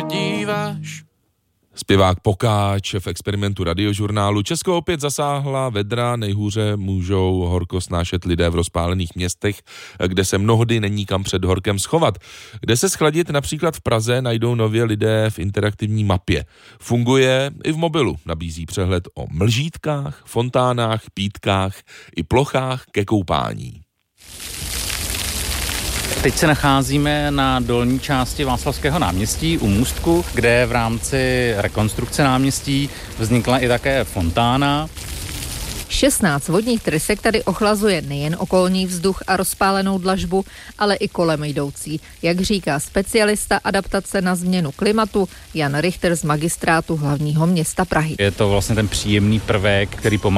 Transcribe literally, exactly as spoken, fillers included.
díváš. Zpěvák Pokáč v experimentu Radiožurnálu. Česko opět zasáhla vedra, nejhůře můžou horko snášet lidé v rozpálených městech, kde se mnohdy není kam před horkem schovat. Kde se schladit, například v Praze, najdou nově lidé v interaktivní mapě. Funguje i v mobilu, nabízí přehled o mlžítkách, fontánách, pítkách i plochách ke koupání. Teď se nacházíme na dolní části Václavského náměstí u Můstku, kde v rámci rekonstrukce náměstí vznikla i také fontána. šestnáct vodních trysek tady ochlazuje nejen okolní vzduch a rozpálenou dlažbu, ale i kolem jdoucí, jak říká specialista adaptace na změnu klimatu Jan Richter z magistrátu hlavního města Prahy. Je to vlastně ten příjemný prvek, který pomáhá